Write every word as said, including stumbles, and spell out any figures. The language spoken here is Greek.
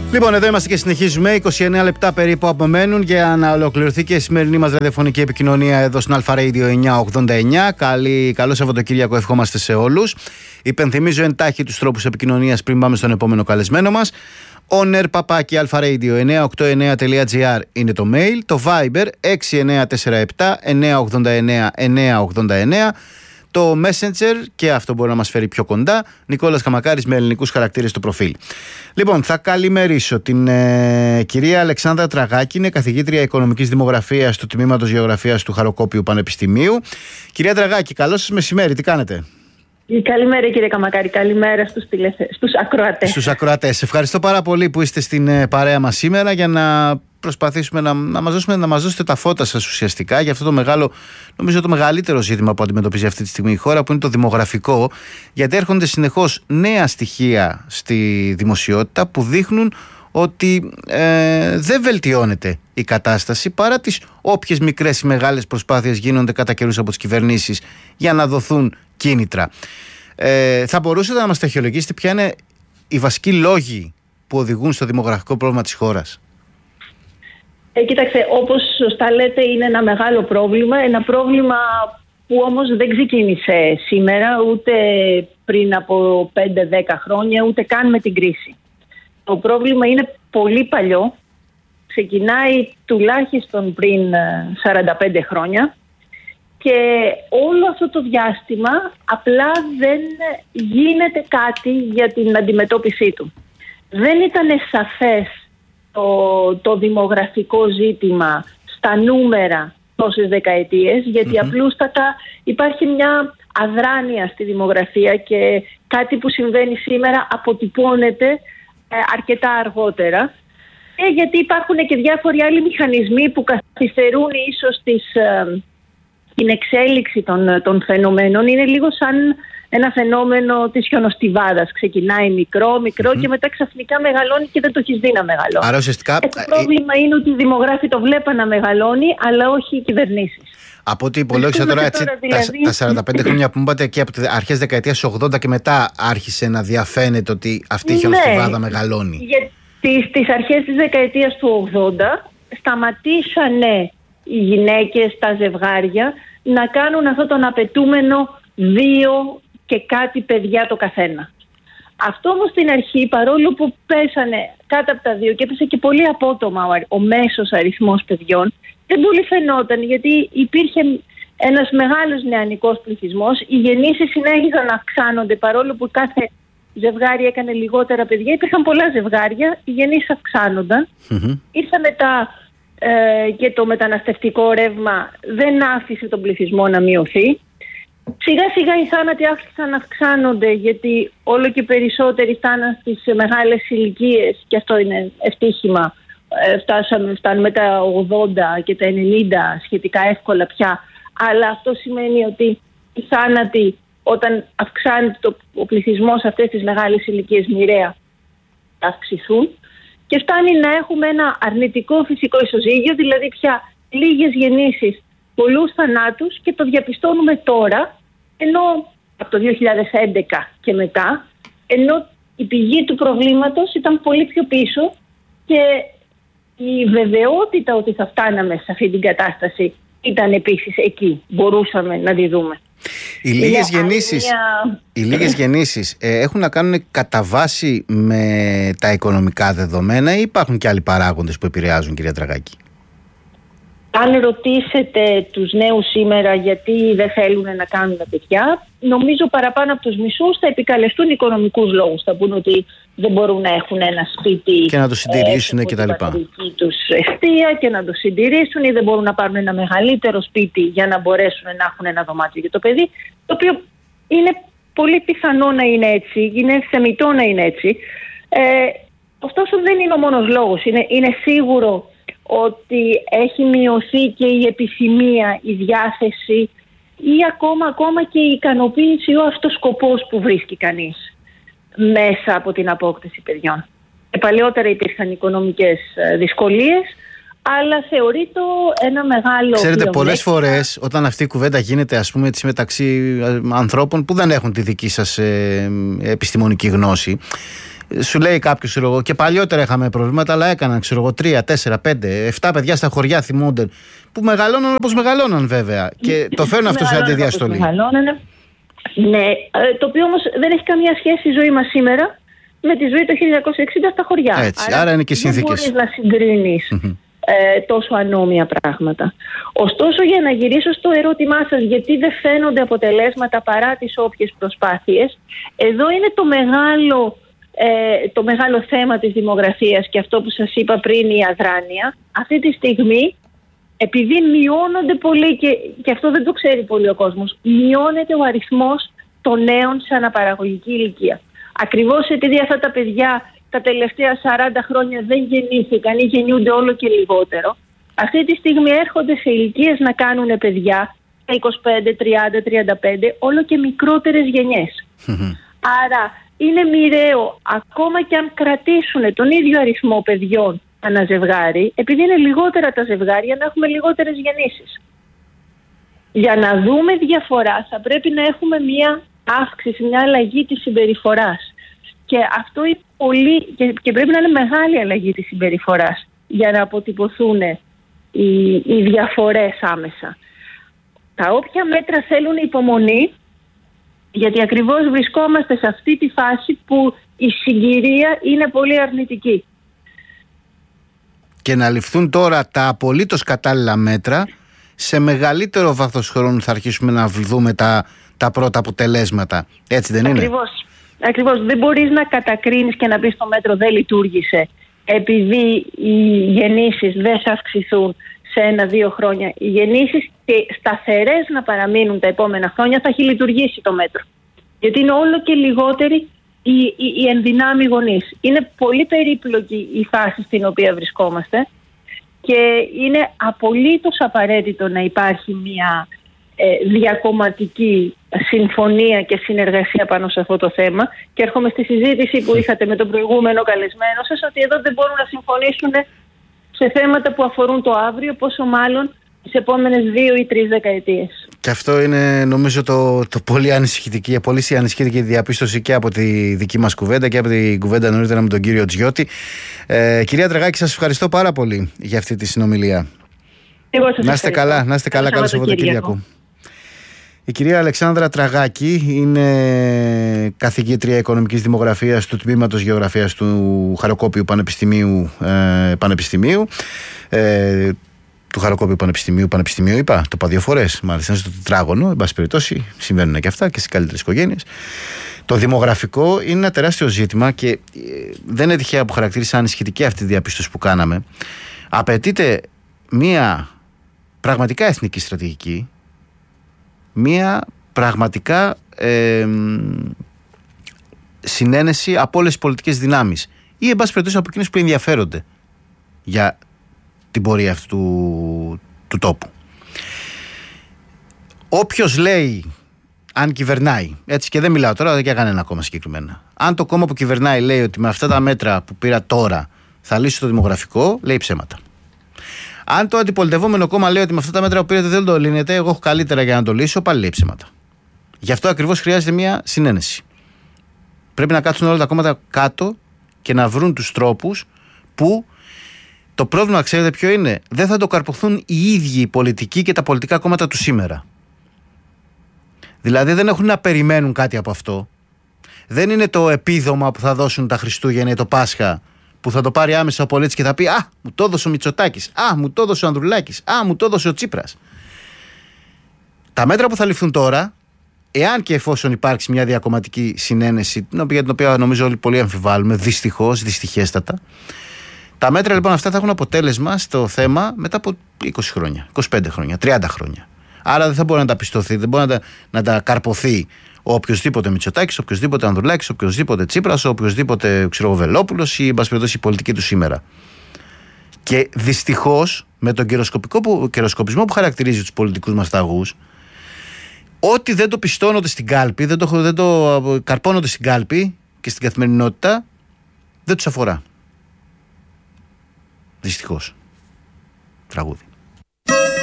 Λοιπόν, εδώ είμαστε και συνεχίζουμε. είκοσι εννέα λεπτά περίπου απομένουν για να ολοκληρωθεί και η σημερινή μας ραδιοφωνική επικοινωνία εδώ στην Αλφα Radio εννιακόσια ογδόντα εννιά. Καλή, καλό Σαββατοκύριακο ευχόμαστε σε όλους. Υπενθυμίζω εντάχει τους τρόπους επικοινωνίας πριν πάμε στον επόμενο καλεσμένο μας. On air παπάκι αλφα-radio εννιακόσια ογδόντα εννιά τελεία τζι άρ είναι το mail. Το Viber έξι εννιά τέσσερα επτά εννιακόσια ογδόντα εννιά εννιακόσια ογδόντα εννιά. Το Messenger, και αυτό μπορεί να μας φέρει πιο κοντά, Νικόλας Καμακάρης με ελληνικούς χαρακτήρες στο προφίλ. Λοιπόν, θα καλημερίσω την ε, κυρία Αλεξάνδρα Τραγάκη, είναι καθηγήτρια οικονομικής δημογραφίας του Τμήματος Γεωγραφίας του Χαροκόπιου Πανεπιστημίου. Κυρία Τραγάκη, καλό σας μεσημέρι, τι κάνετε? Καλημέρα κύριε Καμακάρη, καλημέρα στους, τηλεθε... στους ακροατές. Στους ακροατές. Ευχαριστώ πάρα πολύ που είστε στην ε, παρέα μας σήμερα για να προσπαθήσουμε να, να, μας δώσουμε, να μας δώσετε τα φώτα σας ουσιαστικά για αυτό το μεγάλο, νομίζω το μεγαλύτερο ζήτημα που αντιμετωπίζει αυτή τη στιγμή η χώρα, που είναι το δημογραφικό, γιατί έρχονται συνεχώς νέα στοιχεία στη δημοσιότητα που δείχνουν ότι ε, δεν βελτιώνεται η κατάσταση παρά τις όποιες μικρές ή μεγάλες προσπάθειες γίνονται κατά καιρούς από τις κυβερνήσεις για να δοθούν κίνητρα. Ε, θα μπορούσατε να μας ταχυολογήσετε ποια είναι οι βασικοί λόγοι που οδηγούν στο δημογραφικό πρόβλημα της χώρας? Ε, κοίταξε, όπως σωστά λέτε, είναι ένα μεγάλο πρόβλημα. Ένα πρόβλημα που όμως δεν ξεκίνησε σήμερα, ούτε πριν από πέντε δέκα χρόνια, ούτε καν με την κρίση. Το πρόβλημα είναι πολύ παλιό. Ξεκινάει τουλάχιστον πριν σαράντα πέντε χρόνια. Και όλο αυτό το διάστημα απλά δεν γίνεται κάτι για την αντιμετώπιση του. Δεν ήταν σαφές το, το δημογραφικό ζήτημα στα νούμερα τόσες δεκαετίες, γιατί mm-hmm. απλούστατα υπάρχει μια αδράνεια στη δημογραφία και κάτι που συμβαίνει σήμερα αποτυπώνεται ε, αρκετά αργότερα. Και γιατί υπάρχουν και διάφοροι άλλοι μηχανισμοί που καθυστερούν ίσως τις... Ε, την εξέλιξη των, των φαινομένων. Είναι λίγο σαν ένα φαινόμενο της χιονοστιβάδας. Ξεκινάει μικρό, μικρό mm-hmm. και μετά ξαφνικά μεγαλώνει και δεν το έχεις δει να μεγαλώνει. Άρα ουσιαστικά... Ε, το πρόβλημα ε... είναι ότι οι δημογράφοι το βλέπαν να μεγαλώνει, αλλά όχι οι κυβερνήσεις. Από ό,τι υπολόγισα τώρα, έτσι, τώρα δηλαδή... τα, τα σαράντα πέντε χρόνια που μου είπατε και από τις αρχές δεκαετίας ογδόντα και μετά άρχισε να διαφαίνεται ότι αυτή η χιονοστιβάδα ναι, μεγαλώνει. Γιατί στις αρχές της δεκαετίας του ογδόντα σταματήσανε οι γυναίκες, τα ζευγάρια, να κάνουν αυτό τον απαιτούμενο δύο και κάτι παιδιά το καθένα. Αυτό όμως στην αρχή, παρόλο που πέσανε κάτω από τα δύο και έπεσε και πολύ απότομα ο, ο μέσος αριθμός παιδιών, δεν πολύ φαινόταν, γιατί υπήρχε ένας μεγάλος νεανικός πληθυσμός, οι γεννήσεις συνέχιζαν να αυξάνονται παρόλο που κάθε ζευγάρι έκανε λιγότερα παιδιά. Υπήρχαν πολλά ζευγάρια, οι γεννήσεις αυξάνονταν. Mm-hmm. Ήρθα μετά ε, και το μεταναστευτικό ρεύμα δεν άφησε τον πληθυσμό να μειωθεί. Σιγά σιγά οι θάνατοι άρχισαν να αυξάνονται, γιατί όλο και περισσότεροι φτάναν στις μεγάλες ηλικίες, και αυτό είναι ευτύχημα. Ε, φτάσαμε, φτάνουμε τα ογδόντα και τα ενενήντα σχετικά εύκολα πια. Αλλά αυτό σημαίνει ότι οι θάνατοι, όταν αυξάνεται το, ο πληθυσμός σε αυτές τις μεγάλες ηλικίες, μοιραία θα αυξηθούν. Και φτάνει να έχουμε ένα αρνητικό φυσικό ισοζύγιο, δηλαδή πια λίγες γεννήσεις, πολλούς θανάτους, και το διαπιστώνουμε τώρα, ενώ από το δύο χιλιάδες έντεκα και μετά, ενώ η πηγή του προβλήματος ήταν πολύ πιο πίσω και η βεβαιότητα ότι θα φτάναμε σε αυτή την κατάσταση ήταν επίσης εκεί. Μπορούσαμε να τη δούμε. Οι λίγες γεννήσεις, μια... οι λίγες γεννήσεις ε, έχουν να κάνουν κατά βάση με τα οικονομικά δεδομένα, ή υπάρχουν και άλλοι παράγοντες που επηρεάζουν, κυρία Τραγάκη? Αν ρωτήσετε τους νέους σήμερα γιατί δεν θέλουν να κάνουν τα παιδιά, νομίζω παραπάνω από τους μισούς θα επικαλεστούν οικονομικούς λόγους. Θα πούν ότι δεν μπορούν να έχουν ένα σπίτι και να το συντηρήσουν και τα λοιπά. Τους εστία και να το συντηρήσουν, ή δεν μπορούν να πάρουν ένα μεγαλύτερο σπίτι για να μπορέσουν να έχουν ένα δωμάτιο για το παιδί, το οποίο είναι πολύ πιθανό να είναι έτσι, είναι θεμιτό να είναι έτσι. Ε, ωστόσο δεν είναι ο μόνος λόγος. Είναι, είναι σίγουρο ότι έχει μειωθεί και η επιθυμία, η διάθεση ή ακόμα, ακόμα και η ικανοποίηση, ο αυτός σκοπός που βρίσκει κανείς μέσα από την απόκτηση παιδιών. Ε, παλαιότερα υπήρχαν οικονομικές δυσκολίες, αλλά θεωρείται ένα μεγάλο... Ξέρετε, πολλές φορές όταν αυτή η κουβέντα γίνεται, ας πούμε, έτσι, μεταξύ ανθρώπων που δεν έχουν τη δική σας ε, επιστημονική γνώση, Σου λέει κάποιος, ξέρω εγώ, και παλιότερα είχαμε προβλήματα, αλλά έκαναν, ξέρω εγώ, τρία, τέσσερα, πέντε, εφτά παιδιά στα χωριά, θυμούνται, που μεγαλώναν όπως μεγαλώναν βέβαια. Και το φέρνουν αυτό σε αντιδιαστολή. Ναι, το οποίο όμως δεν έχει καμία σχέση η ζωή μας σήμερα με τη ζωή το χίλια εννιακόσια εξήντα στα χωριά. Έτσι, άρα, άρα είναι και συνθήκες. Δεν μπορείς να συγκρίνεις ε, τόσο ανώμια πράγματα. Ωστόσο, για να γυρίσω στο ερώτημά σας, γιατί δεν φαίνονται αποτελέσματα παρά τις όποιες προσπάθειες, εδώ είναι το μεγάλο, ε, το μεγάλο θέμα της δημογραφίας και αυτό που σας είπα πριν, η αδράνεια. Αυτή τη στιγμή, επειδή μειώνονται πολύ και, και αυτό δεν το ξέρει πολύ ο κόσμος, μειώνεται ο αριθμός των νέων σε αναπαραγωγική ηλικία. Ακριβώς επειδή αυτά τα παιδιά τα τελευταία σαράντα χρόνια δεν γεννήθηκαν ή γεννιούνται όλο και λιγότερο, αυτή τη στιγμή έρχονται σε ηλικίες να κάνουν παιδιά στα είκοσι πέντε, τριάντα, τριάντα πέντε, όλο και μικρότερες γενιές. Άρα είναι μοιραίο, ακόμα και αν κρατήσουν τον ίδιο αριθμό παιδιών ανά ζευγάρι, επειδή είναι λιγότερα τα ζευγάρια, να έχουμε λιγότερες γεννήσεις. Για να δούμε διαφορά θα πρέπει να έχουμε μια αύξηση, μια αλλαγή της συμπεριφοράς. Και αυτό είναι πολύ, και, και πρέπει να είναι μεγάλη αλλαγή της συμπεριφοράς για να αποτυπωθούν οι, οι διαφορές άμεσα. Τα όποια μέτρα θέλουν υπομονή, γιατί ακριβώς βρισκόμαστε σε αυτή τη φάση που η συγκυρία είναι πολύ αρνητική. Και να ληφθούν τώρα τα απολύτως κατάλληλα μέτρα, σε μεγαλύτερο βάθος χρόνου θα αρχίσουμε να δούμε τα, τα πρώτα αποτελέσματα. Έτσι δεν είναι? Ακριβώς. Ακριβώς. Δεν μπορείς να κατακρίνεις και να πεις το μέτρο δεν λειτουργήσε επειδή οι γεννήσεις δεν θα αυξηθούν σε ένα-δύο χρόνια. Οι γεννήσεις και σταθερές να παραμείνουν τα επόμενα χρόνια θα έχει λειτουργήσει το μέτρο. Γιατί είναι όλο και λιγότεροι οι, οι, οι ενδυνάμοι γονείς. Είναι πολύ περίπλοκη η φάση στην οποία βρισκόμαστε και είναι απολύτως απαραίτητο να υπάρχει μια ε, διακομματική συμφωνία και συνεργασία πάνω σε αυτό το θέμα. Και έρχομαι στη συζήτηση που είχατε με τον προηγούμενο καλεσμένο σας, ότι εδώ δεν μπορούν να συμφωνήσουν σε θέματα που αφορούν το αύριο, πόσο μάλλον τις επόμενες δύο ή τρεις δεκαετίες. Και αυτό είναι, νομίζω, το, το πολύ ανησυχητική, πολύ ανησυχητική διαπίστωση και από τη δική μας κουβέντα και από την κουβέντα νωρίτερα με τον κύριο Τζιώτη. Ε, κυρία Τραγάκη, σας ευχαριστώ πάρα πολύ για αυτή τη συνομιλία. Εγώ σας να είστε καλά, να είστε καλά, καλό Σαββατοκύριακο. Η κυρία Αλεξάνδρα Τραγάκη είναι καθηγήτρια οικονομικής δημογραφίας του τμήματος γεωγραφίας του Χαροκόπιου Πανεπιστημίου, ε, Πανεπιστημίου ε, του Χαροκόπιου Πανεπιστημίου, Πανεπιστημίου είπα, το είπα δύο φορές, μάλιστα στο τετράγωνο, εν πάση περιπτώσει, συμβαίνουν και αυτά και στις καλύτερες οικογένειες. Το δημογραφικό είναι ένα τεράστιο ζήτημα και ε, δεν είναι τυχαία που χαρακτήρισα ανησυχητική αυτή τη διαπίστωση που κάναμε. Απαιτείται μία πραγματικά εθνική στρατηγική, μία πραγματικά ε, συνένεση από όλες τις πολιτικές δυνάμεις ή εν πάση περιπτώσει από εκείνες που ενδιαφέρονται για την πορεία αυτού του, του τόπου. Όποιος λέει, αν κυβερνάει, έτσι, και δεν μιλάω τώρα για κανένα κόμμα συγκεκριμένα, αν το κόμμα που κυβερνάει λέει ότι με αυτά τα μέτρα που πήρα τώρα θα λύσει το δημογραφικό, λέει ψέματα. Αν το αντιπολιτευόμενο κόμμα λέει ότι με αυτά τα μέτρα που πήρατε δεν το λύνετε, εγώ έχω καλύτερα για να το λύσω, πάλι λέει ψέματα. Γι' αυτό ακριβώς χρειάζεται μια συνένεση. Πρέπει να κάτσουν όλα τα κόμματα κάτω και να βρουν τους τρόπους που το πρόβλημα, ξέρετε ποιο είναι? Δεν θα το καρποθούν οι ίδιοι οι πολιτικοί και τα πολιτικά κόμματα του σήμερα. Δηλαδή δεν έχουν να περιμένουν κάτι από αυτό. Δεν είναι το επίδομα που θα δώσουν τα Χριστούγεννα ή το Πάσχα, που θα το πάρει άμεσα ο πολίτης και θα πει «Α, μου το έδωσε ο Μητσοτάκης, α, μου το έδωσε ο Ανδρουλάκης, α, μου το έδωσε ο Τσίπρας». Τα μέτρα που θα ληφθούν τώρα, εάν και εφόσον υπάρξει μια διακομματική συνένεση, για την οποία νομίζω όλοι πολύ αμφιβάλλουμε, δυστυχώς, δυστυχέστατα, τα μέτρα λοιπόν αυτά θα έχουν αποτέλεσμα στο θέμα μετά από είκοσι χρόνια, είκοσι πέντε χρόνια, τριάντα χρόνια. Άρα δεν θα μπορεί να τα πιστωθεί, δεν μπορεί να τα, να τα καρποθεί ο οποιοσδήποτε Μητσοτάκης, ο οποιοσδήποτε Ανδρουλάκης, ο οποιοσδήποτε Τσίπρας, ο οποιοσδήποτε ξέρω, Βελόπουλος ή εν πάση περιπτώσει η πολιτική του σήμερα. Και δυστυχώς με τον καιροσκοπικό καιροσκοπισμό που χαρακτηρίζει τους πολιτικούς μας ταγούς, ό,τι δεν το πιστώνονται στην κάλπη, δεν το, δεν το καρπώνονται στην κάλπη και στην καθημερινότητα, δεν τους αφορά. Δυστυχώς. Τραγούδι.